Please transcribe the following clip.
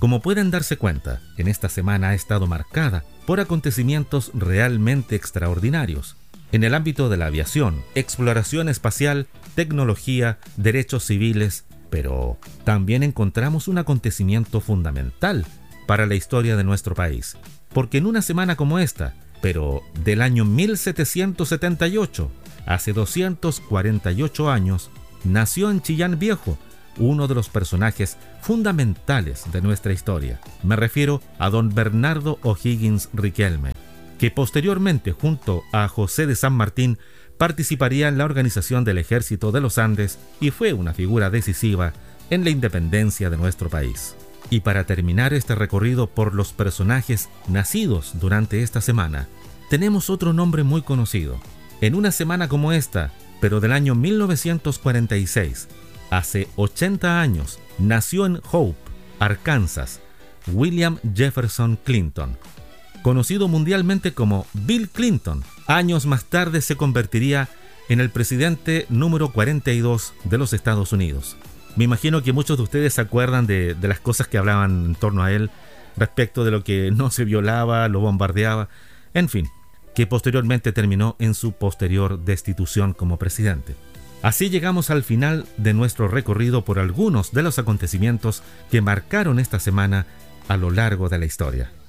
Como pueden darse cuenta, en esta semana ha estado marcada por acontecimientos realmente extraordinarios en el ámbito de la aviación, exploración espacial, tecnología, derechos civiles, pero también encontramos un acontecimiento fundamental para la historia de nuestro país, porque en una semana como esta, pero del año 1778, hace 248 años, nació en Chillán Viejo uno de los personajes fundamentales de nuestra historia. Me refiero a don Bernardo O'Higgins Riquelme, que posteriormente, junto a José de San Martín, participaría en la organización del Ejército de los Andes y fue una figura decisiva en la independencia de nuestro país. Y para terminar este recorrido por los personajes nacidos durante esta semana, tenemos otro nombre muy conocido. En una semana como esta, pero del año 1946, hace 80 años, nació en Hope, Arkansas, William Jefferson Clinton, conocido mundialmente como Bill Clinton. Años más tarde se convertiría en el presidente número 42 de los Estados Unidos. Me imagino que muchos de ustedes se acuerdan de las cosas que hablaban en torno a él, respecto de lo que no se violaba, lo bombardeaba, en fin, que posteriormente terminó en su posterior destitución como presidente. Así llegamos al final de nuestro recorrido por algunos de los acontecimientos que marcaron esta semana a lo largo de la historia.